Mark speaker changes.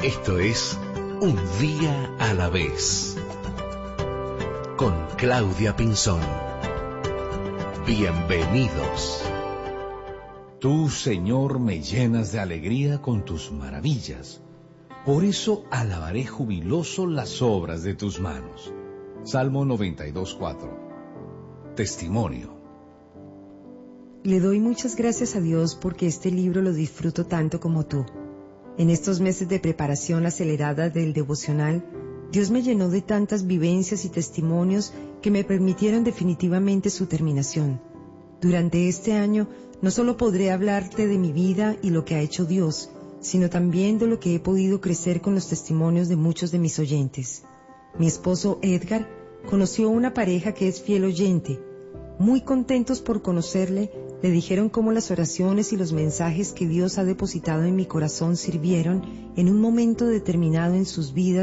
Speaker 1: Esto es Un Día a la Vez, con Claudia Pinzón. Bienvenidos.
Speaker 2: Tú, Señor, me llenas de alegría con tus maravillas. Por eso alabaré jubiloso las obras de tus manos. Salmo 92:4. Testimonio.
Speaker 3: Le doy muchas gracias a Dios porque este libro lo disfruto tanto como tú. En estos meses de preparación acelerada del devocional, Dios me llenó de tantas vivencias y testimonios que me permitieron definitivamente su terminación. Durante este año, no solo podré hablarte de mi vida y lo que ha hecho Dios, sino también de lo que he podido crecer con los testimonios de muchos de mis oyentes. Mi esposo Edgar conoció una pareja que es fiel oyente. Muy contentos por conocerle, le dijeron cómo las oraciones y los mensajes que Dios ha depositado en mi corazón sirvieron en un momento determinado en sus vidas